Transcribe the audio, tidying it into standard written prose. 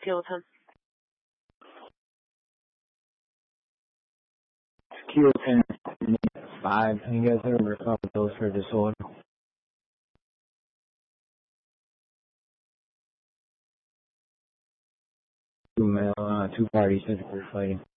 Kilo 10. Kilo 10, 5. You guys ever recover those for disorder? Two parties physically fighting.